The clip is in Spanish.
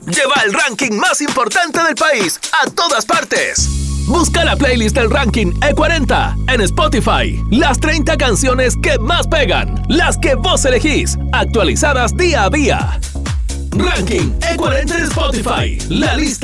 lleva el ranking más importante del país a todas partes. Busca la playlist del ranking E40 en Spotify. Las 30 canciones que más pegan, las que vos elegís, actualizadas día a día. Ranking E40 en Spotify, la lista